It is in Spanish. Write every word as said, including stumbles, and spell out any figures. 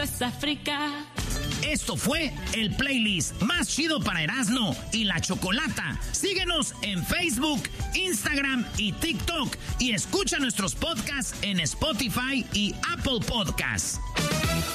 África. Esto fue el playlist más chido para Erasmo y la Chocolata. Síguenos en Facebook, Instagram y TikTok y escucha nuestros podcasts en Spotify y Apple Podcasts.